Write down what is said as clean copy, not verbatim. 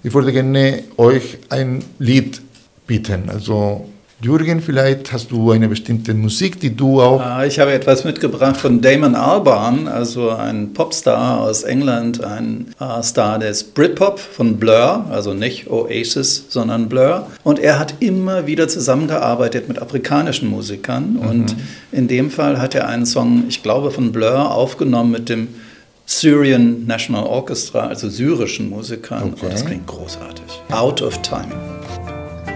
Ich würde gerne euch ein Lied bieten. Also Jürgen, vielleicht hast du eine bestimmte Musik, die du auch... Ich habe etwas mitgebracht von Damon Albarn, also ein Popstar aus England, ein Star des Britpop von Blur, also nicht Oasis, sondern Blur. Und er hat immer wieder zusammengearbeitet mit afrikanischen Musikern. Und in dem Fall hat er einen Song, ich glaube von Blur, aufgenommen mit dem Syrian National Orchestra, also syrischen Musikern. Okay. Und das klingt großartig. Out of Time.